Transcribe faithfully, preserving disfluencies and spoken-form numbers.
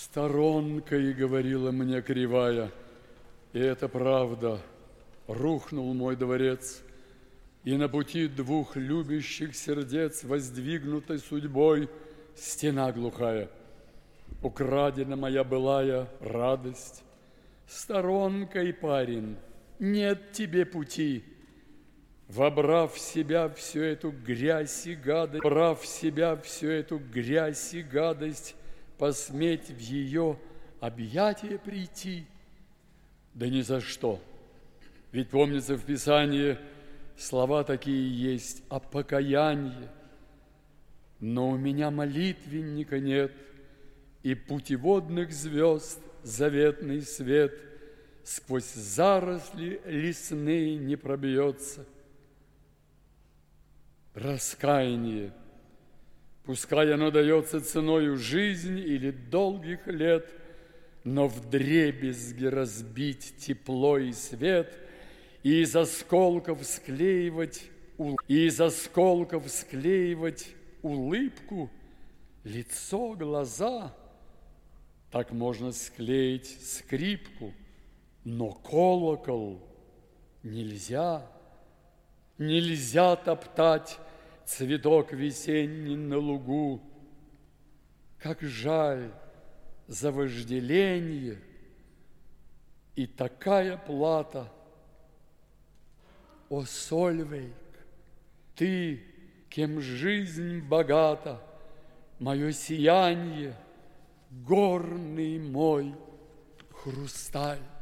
Сторонкой говорила мне кривая, и это правда, рухнул мой дворец, и на пути двух любящих сердец, воздвигнутой судьбой, стена глухая. Украдена моя былая радость. Сторонкой, парень, нет тебе пути. Вобрав в себя всю эту грязь и гадость, вобрав в себя всю эту грязь и гадость, посметь в ее объятия прийти? Да ни за что. Ведь, помнится, в Писании слова такие есть о покаянии. Но у меня молитвенника нет, и путеводных звезд заветный свет сквозь заросли лесные не пробьется. Раскаяние, пускай оно дается ценою жизни или долгих лет, но вдребезги разбить тепло и свет и из осколков склеивать, и из осколков склеивать улыбку, лицо, глаза, так можно склеить скрипку, но колокол нельзя. Нельзя топтать цветок весенний на лугу. Как жаль за вожделение и такая плата. О, Сольвейк, ты, кем жизнь богата, мое сияние, горный мой хрусталь.